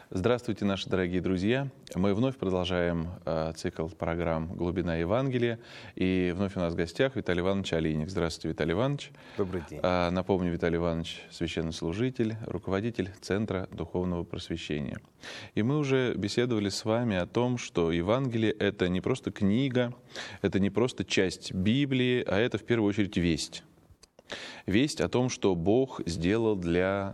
Здравствуйте, наши дорогие друзья! Мы вновь продолжаем цикл программ «Глубина Евангелия». И вновь у нас в гостях Виталий Иванович Алиник. Здравствуйте, Виталий Иванович. Добрый день. Напомню, Виталий Иванович — священнослужитель, руководитель Центра Духовного Просвещения. И мы уже беседовали с вами о том, что Евангелие — это не просто книга, это не просто часть Библии, а это в первую очередь весть. Весть о том, что Бог сделал для